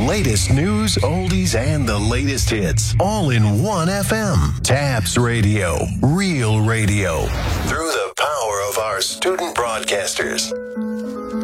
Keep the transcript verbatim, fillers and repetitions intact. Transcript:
Latest news, oldies, and the latest hits. All in one F M. Tabs Radio. Real radio. Through the power of our student broadcasters.